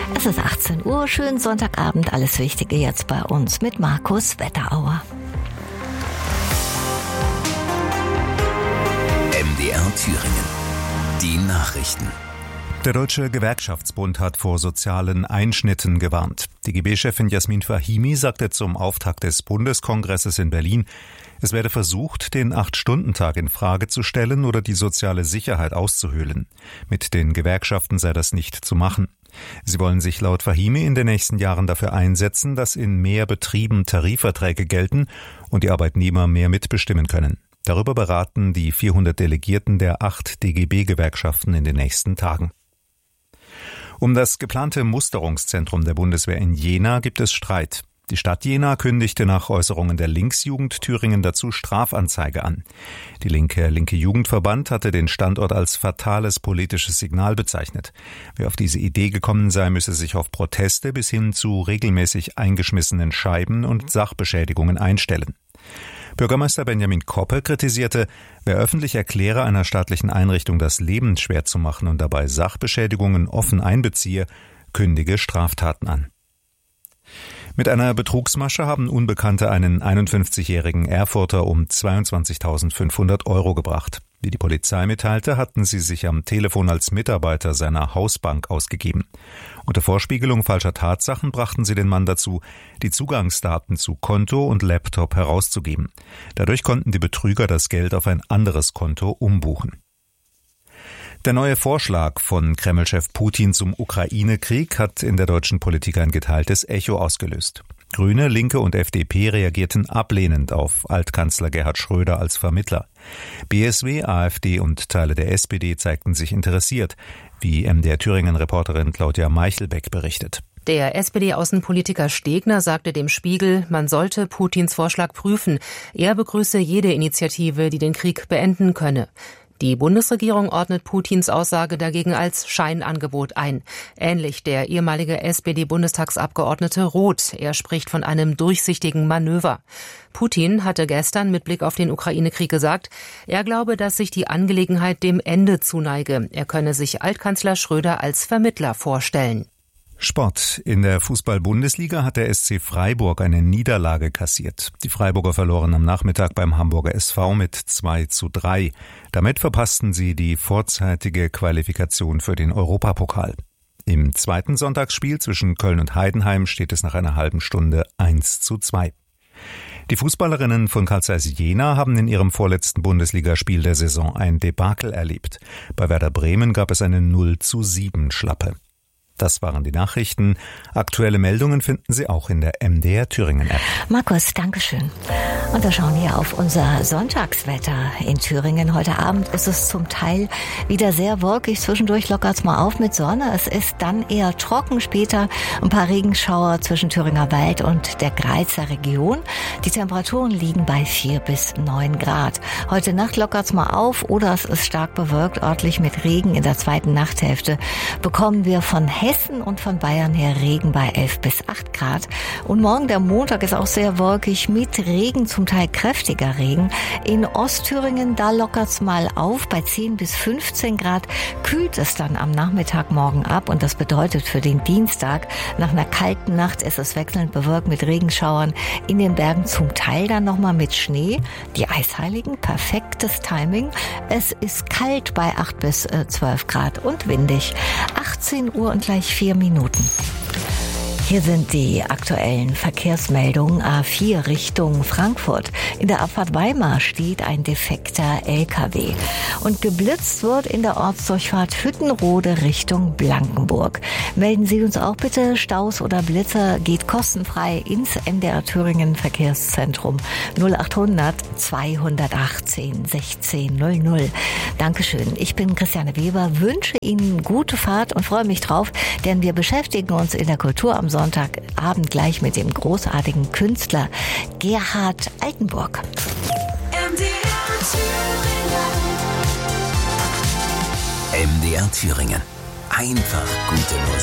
Es ist 18 Uhr, schönen Sonntagabend, alles Wichtige jetzt bei uns mit Markus Wetterauer. MDR Thüringen. Die Nachrichten. Der Deutsche Gewerkschaftsbund hat vor sozialen Einschnitten gewarnt. DGB-Chefin Jasmin Fahimi sagte zum Auftakt des Bundeskongresses in Berlin, es werde versucht, den 8-Stunden-Tag in Frage zu stellen oder die soziale Sicherheit auszuhöhlen. Mit den Gewerkschaften sei das nicht zu machen. Sie wollen sich laut Fahimi in den nächsten Jahren dafür einsetzen, dass in mehr Betrieben Tarifverträge gelten und die Arbeitnehmer mehr mitbestimmen können. Darüber beraten die 400 Delegierten der 8 DGB-Gewerkschaften in den nächsten Tagen. Um das geplante Musterungszentrum der Bundeswehr in Jena gibt es Streit. Die Stadt Jena kündigte nach Äußerungen der Linksjugend Thüringen dazu Strafanzeige an. Die Linke Jugendverband hatte den Standort als fatales politisches Signal bezeichnet. Wer auf diese Idee gekommen sei, müsse sich auf Proteste bis hin zu regelmäßig eingeschmissenen Scheiben und Sachbeschädigungen einstellen. Bürgermeister Benjamin Koppe kritisierte, wer öffentlich erkläre, einer staatlichen Einrichtung das Leben schwer zu machen und dabei Sachbeschädigungen offen einbeziehe, kündige Straftaten an. Mit einer Betrugsmasche haben Unbekannte einen 51-jährigen Erfurter um 22.500 € gebracht. Wie die Polizei mitteilte, hatten sie sich am Telefon als Mitarbeiter seiner Hausbank ausgegeben. Unter Vorspiegelung falscher Tatsachen brachten sie den Mann dazu, die Zugangsdaten zu Konto und Laptop herauszugeben. Dadurch konnten die Betrüger das Geld auf ein anderes Konto umbuchen. Der neue Vorschlag von Kreml-Chef Putin zum Ukraine-Krieg hat in der deutschen Politik ein geteiltes Echo ausgelöst. Grüne, Linke und FDP reagierten ablehnend auf Altkanzler Gerhard Schröder als Vermittler. BSW, AfD und Teile der SPD zeigten sich interessiert, wie MDR Thüringen-Reporterin Claudia Meichelbeck berichtet. Der SPD-Außenpolitiker Stegner sagte dem Spiegel, man sollte Putins Vorschlag prüfen. Er begrüße jede Initiative, die den Krieg beenden könne. Die Bundesregierung ordnet Putins Aussage dagegen als Scheinangebot ein. Ähnlich der ehemalige SPD-Bundestagsabgeordnete Roth. Er spricht von einem durchsichtigen Manöver. Putin hatte gestern mit Blick auf den Ukraine-Krieg gesagt, er glaube, dass sich die Angelegenheit dem Ende zuneige. Er könne sich Altkanzler Schröder als Vermittler vorstellen. Sport. In der Fußball-Bundesliga hat der SC Freiburg eine Niederlage kassiert. Die Freiburger verloren am Nachmittag beim Hamburger SV mit 2:3. Damit verpassten sie die vorzeitige Qualifikation für den Europapokal. Im zweiten Sonntagsspiel zwischen Köln und Heidenheim steht es nach einer halben Stunde 1:2. Die Fußballerinnen von Carl Zeiss Jena haben in ihrem vorletzten Bundesligaspiel der Saison ein Debakel erlebt. Bei Werder Bremen gab es eine 0:7 Schlappe. Das waren die Nachrichten. Aktuelle Meldungen finden Sie auch in der MDR Thüringen App. Markus, Dankeschön. Und wir schauen hier auf unser Sonntagswetter in Thüringen. Heute Abend ist es zum Teil wieder sehr wolkig. Zwischendurch lockert es mal auf mit Sonne. Es ist dann eher trocken. Später ein paar Regenschauer zwischen Thüringer Wald und der Greizer Region. Die Temperaturen liegen bei 4 bis 9 Grad. Heute Nacht lockert es mal auf oder es ist stark bewölkt. Örtlich mit Regen in der zweiten Nachthälfte bekommen wir von Hessen und von Bayern her Regen bei 11 bis 8 Grad. Und morgen, der Montag, ist auch sehr wolkig mit Regen, zum Teil kräftiger Regen. In Ostthüringen, da lockert's mal auf. Bei 10 bis 15 Grad kühlt es dann am Nachmittag morgen ab. Und das bedeutet für den Dienstag, nach einer kalten Nacht ist es wechselnd bewölkt mit Regenschauern. In den Bergen zum Teil dann nochmal mit Schnee. Die Eisheiligen, perfektes Timing. Es ist kalt bei 8 bis 12 Grad und windig. 18 Uhr und gleich 4 Minuten. Hier sind die aktuellen Verkehrsmeldungen. A4 Richtung Frankfurt. In der Abfahrt Weimar steht ein defekter LKW. Und geblitzt wird in der Ortsdurchfahrt Hüttenrode Richtung Blankenburg. Melden Sie uns auch bitte. Staus oder Blitzer geht kostenfrei ins MDR Thüringen Verkehrszentrum 0800 218 1600. Dankeschön. Ich bin Christiane Weber, wünsche Ihnen gute Fahrt und freue mich drauf, denn wir beschäftigen uns in der Kultur am Sonntagabend gleich mit dem großartigen Künstler Gerhard Altenburg. MDR Thüringen. Einfach gute Musik.